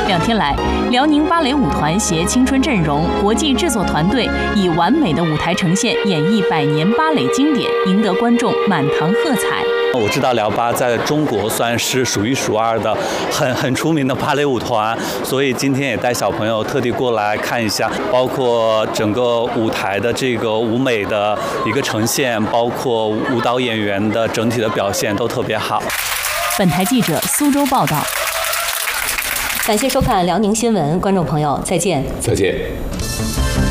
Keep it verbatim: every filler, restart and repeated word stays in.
两天来，辽宁芭蕾舞团携青春阵容、国际制作团队，以完美的舞台呈现演绎百年芭蕾经典，赢得观众满堂喝彩。 我知道辽芭在中国算是数一数二的很很出名的芭蕾舞团，所以今天也带小朋友特地过来看一下，包括整个舞台的这个舞美的一个呈现，包括舞蹈演员的整体的表现都特别好。 本台记者苏州报道。 感谢收看辽宁新闻，观众朋友再见。 再见。